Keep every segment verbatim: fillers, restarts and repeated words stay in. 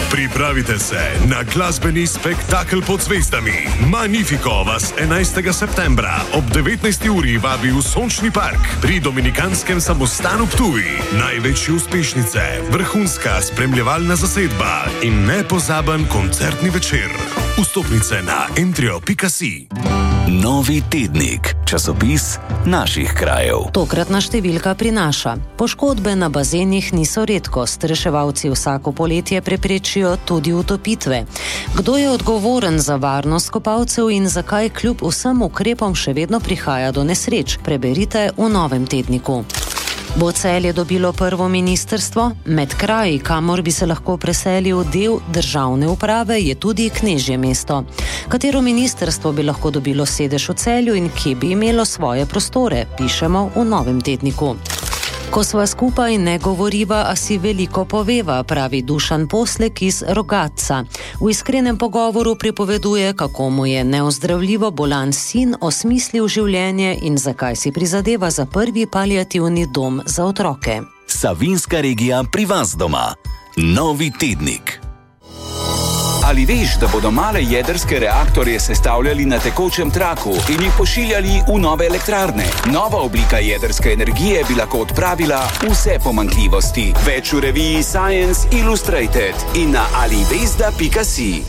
Pripravite se na glasbeni spektakel pod zvezdami. Magnifico vas enajstega septembra ob devetnajsti uri vabi v Sončni park pri Dominikanskem samostanu Ptuj. Največje uspešnice, vrhunska spremljevalna zasedba in nepozaben koncertni večer. Vstopnice na entrio pika si. Novi tednik, časopis naših krajev. Tokratna številka prinaša: poškodbe na bazenih niso redkost, reševalci vsako poletje preprečijo tudi utopitve. Kdo je odgovoren za varnost kopalcev in zakaj kljub vsem ukrepom še vedno prihaja do nesreč? Preberite v novem tedniku. Bo Celje dobilo prvo ministrstvo? Med kraji, kamor bi se lahko preselil del državne uprave, je tudi knežje mesto. Katero ministrstvo bi lahko dobilo sedež v Celju in kje bi imelo svoje prostore? Pišemo v novem tedniku. Ko sva skupaj ne govoriva, a si veliko poveva, pravi Dušan Poslek iz Rogatca. V iskrenem pogovoru pripoveduje, kako mu je neozdravljivo bolan sin osmislil življenje in zakaj si prizadeva za prvi paliativni dom za otroke. Savinjska regija pri vas doma. Novi tednik. Ali veš, da bodo male jedrske reaktorje sestavljali na tekočem traku in jih pošiljali v nove elektrarne? Nova oblika jedrske energije bi lahko odpravila vse pomanjkljivosti. Več v reviji Science Illustrated in na alivezda pika si.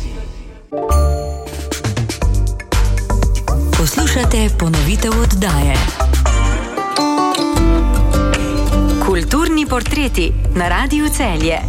Poslušate ponovitev oddaje. Kulturni portreti na Radiu Celje.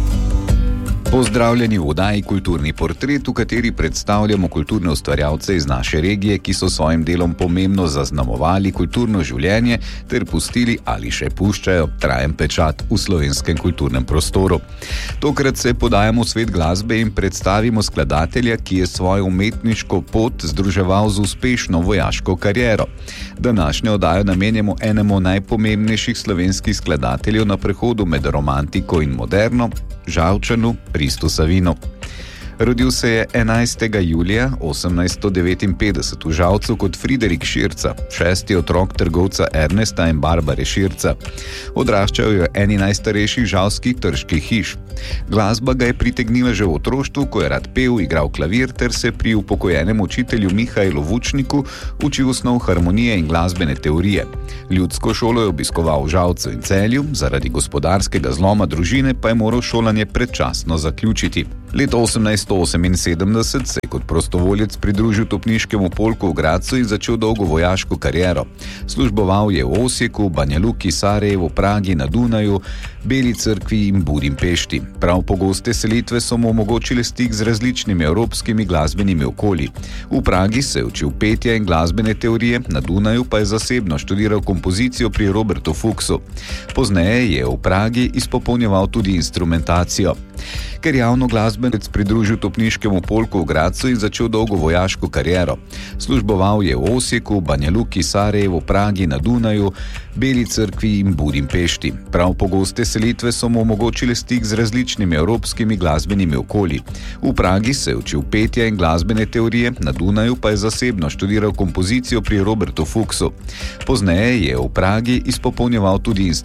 Pozdravljeni v oddaji Kulturni portret, v kateri predstavljamo kulturne ustvarjalce iz naše regije, ki so svojim delom pomembno zaznamovali kulturno življenje ter pustili ali še puščajo trajen pečat v slovenskem kulturnem prostoru. Tokrat se podajamo v svet glasbe in predstavimo skladatelja, ki je svojo umetniško pot združeval z uspešno vojaško kariero. Današnjo oddajo namenjamo enemu najpomembnejših slovenskih skladateljev na prehodu med romantiko in moderno, Žalčanu Ristu Savinu. Rodil se je enajstega julija osemnajststo devetinpetdeset v Žalcu kot Friderik Širca, šesti otrok trgovca Ernesta in Barbare Širca. Odraščal je v eni najstarejših žalskih trških hiš. Glasba ga je pritegnila že v otroštvu, ko je rad pel, igral klavir ter se pri upokojenem učitelju Mihajlu Vučniku učil osnov harmonije in glasbene teorije. Ljudsko šolo je obiskoval v Žalcu in Celju, zaradi gospodarskega zloma družine pa je moral šolanje predčasno zaključiti. Leta osemnajststo oseminsedemdeset se je kot prostovoljec pridružil topniškemu polku v Gradcu in začel dolgo vojaško kariero. Služboval je v Osijeku, Banja Luki, Sarajevu, Pragi, na Dunaju, Beli Crkvi in Budimpešti. Prav pogoste selitve so mu omogočile stik z različnimi evropskimi glasbenimi okolji. V Pragi se je učil petja in glasbene teorije, na Dunaju pa je zasebno študiral kompozicijo pri Robertu Fuchsu. Pozneje je v Pragi izpopolnjeval tudi instrumentacijo. Ker javno glasbenec pridružil topniškemu polku v Gradcu in začel dolgo vojaško kariero. Služboval je v Osijeku, Banja Luki, Sarajevu, Pragi, na Dunaju, Beli Crkvi in Budimpešti. Prav pogoste selitve so mu omogočile stik z različnimi evropskimi glasbenimi okolji. V Pragi se je učil petja in glasbene teorije, na Dunaju pa je zasebno študiral kompozicijo pri Robertu Fuchsu. Pozneje je v Pragi izpopolnjeval tudi instrumentacijo.